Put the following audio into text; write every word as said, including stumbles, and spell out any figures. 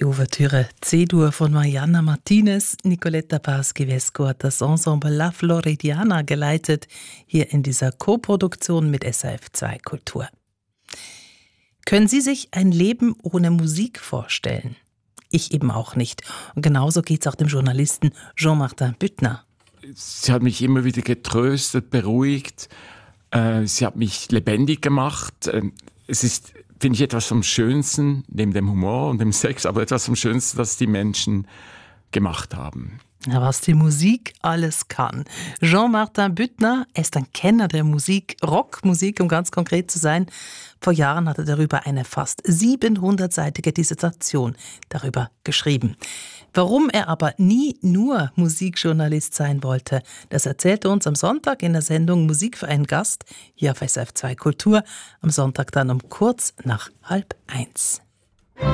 Die Ouvertüre C-Dur von Mariana Martinez. Nicoletta Paz-Givesco hat das Ensemble La Floridiana geleitet, hier in dieser Co-Produktion mit S R F zwei Kultur. Können Sie sich ein Leben ohne Musik vorstellen? Ich eben auch nicht. Und genauso geht es auch dem Journalisten Jean-Martin Büttner. Sie hat mich immer wieder getröstet, beruhigt. Sie hat mich lebendig gemacht. Es ist, finde ich, etwas vom Schönsten, neben dem Humor und dem Sex, aber etwas vom Schönsten, das die Menschen gemacht haben. Ja, was die Musik alles kann. Jean-Martin Büttner ist ein Kenner der Musik, Rockmusik, um ganz konkret zu sein. Vor Jahren hat er darüber eine fast siebenhundertseitige Dissertation darüber geschrieben. Warum er aber nie nur Musikjournalist sein wollte, das erzählte uns am Sonntag in der Sendung Musik für einen Gast, hier auf S R F zwei Kultur, am Sonntag dann um kurz nach halb eins.